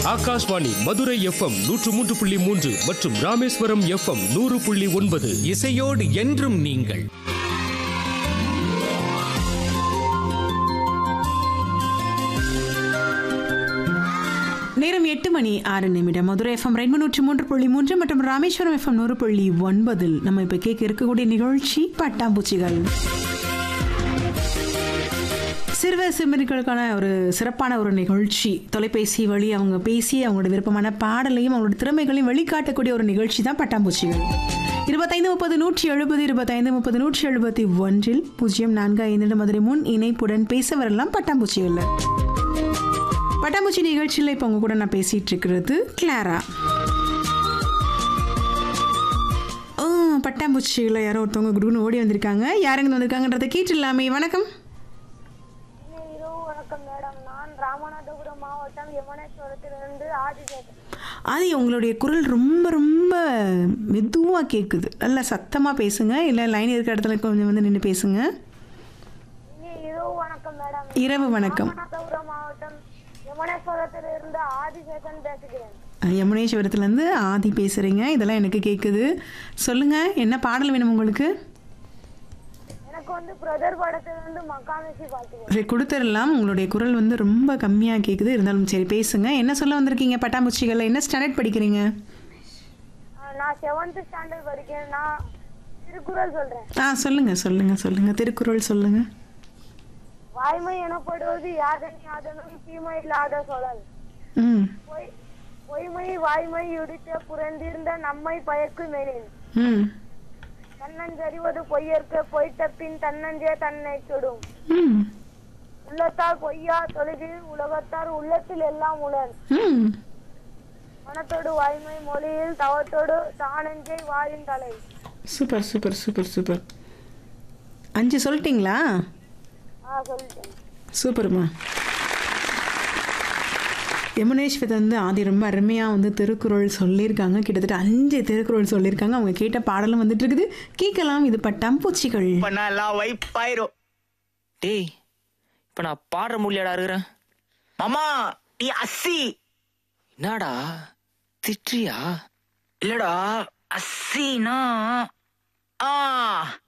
Akashvani Madurai FM 103.3 மற்றும் Rameswaram FM 100.9. இசையோடு என்றும் நீங்கள். நேரம் 8:06. மதுரை FM ரெயின்போ 103.3 மற்றும் ராமேஸ்வரம் FM 100.9. நம்ம இப்ப கேட்க இருக்கக்கூடிய நிகழ்ச்சி பட்டாம்பூச்சிகள். சிறுவர் சிறுமிகளுக்கான ஒரு சிறப்பான ஒரு நிகழ்ச்சி. தொலைபேசி வழி அவங்க பேசி அவங்களோட விருப்பமான பாடலையும் அவங்களோட திறமைகளையும் வெளிக்காட்டக்கூடிய ஒரு நிகழ்ச்சி தான் பட்டாம்பூச்சிகள். 2530 170 2530 171 0452 மதுரை முன் இணைப்புடன் பேச வரலாம் பட்டாம்பூச்சிகள். பட்டாம்பூச்சி நிகழ்ச்சியில் இப்போ உங்க கூட நான் பேசிட்டு இருக்கிறது கிளாரா. பட்டாம்பூச்சியில் யாரோ ஒருத்தவங்க குடுன்னு ஓடி வந்திருக்காங்க. யாருங்க வந்திருக்காங்கன்றதை கேட்டுடலாமே. வணக்கம். வணக்கம் மேடம், நான் ராமநாதபுரம் மாவட்டம் யமுனேஸ்வரத்திலிருந்து ஆதிசேகர். ஆதி, உங்களுடைய குரல் ரொம்ப ரொம்ப மெதுவாக கேட்குது. நல்லா சத்தமாக பேசுங்க, இல்லை லைன் இருக்கிற இடத்துல கொஞ்சம் வந்து நின்று பேசுங்க. இரவு வணக்கம் மேடம். இரவு வணக்கம். ராமநாதபுரம் மாவட்டம் யமுனேஸ்வரத்திலிருந்து ஆதிசேகன் பேசுகிறேன். யமுனேஸ்வரத்துலேருந்து ஆதி பேசுகிறீங்க. இதெல்லாம் எனக்கு கேட்குது. சொல்லுங்கள், என்ன பாடல் வேணும் உங்களுக்கு? எனக்கு வந்து பிரதர் படத்திலிருந்து மக்காமேசி பாட்டு கொடுத்துடலாம். உங்களுடைய குரல் வந்து ரொம்ப கம்மியாக கேட்குது, இருந்தாலும் சரி பேசுங்க. என்ன சொல்ல வந்திருக்கீங்க பட்டாம்பூச்சிகளில்? என்ன ஸ்டாண்டர்ட் படிக்கிறீங்க? நான் 7th ஸ்டாண்டர்ட் படிக்கிறேன். நான் திருக்குறள் சொல்றேன். சொல்லுங்க. திருக்குறள் சொல்லுங்க. வாய்மை எனப்படுவது யாதனும் தீமை இல்லாத சொல்லாது. பொய்மை வாய்மை யுடித்த புறந்திருந்த நம்மை பயக்கும் மேலின் தன்னஞ்சறிவது பொய்யற்க பொய்த்த பின் தன்னஞ்சே தன்னை சுடும். உள்ளத்தால் பொய்யா தொழுது உலகத்தார் உள்ளத்தில் எல்லாம் உளன். மனத்தோடு வாய்மை மொழியில் தவத்தோடு தானஞ்சை வாயின் தலை. Super super super super. 5 சொல்லிட்டீங்களா? சொல்லிட்டேன். சூப்பர்மா. யமுனேஸ்வரத்தை வந்து ஆதி ரொம்ப அருமையாக வந்து திருக்குறள் சொல்லியிருக்காங்க. கிட்டத்தட்ட 5 திருக்குறள் சொல்லியிருக்காங்க. அவங்க கேட்ட பாடலும் வந்துட்டு இருக்குது, கேட்கலாம். இது பட்டாம்பூச்சிகள். டேய், இப்ப நான் பாடுற முடியாடா இருக்கிறேன். மாமா நீ அஸ்ஸி. என்னடா திட்றியா? இல்லடா, அஸ்ஸினா